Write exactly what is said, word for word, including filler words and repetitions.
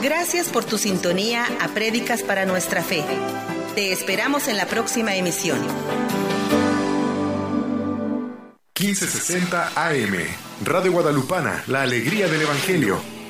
Gracias por tu sintonía a Prédicas para Nuestra Fe. Te esperamos en la próxima emisión. quince sesenta A M, Radio Guadalupana, la alegría del Evangelio.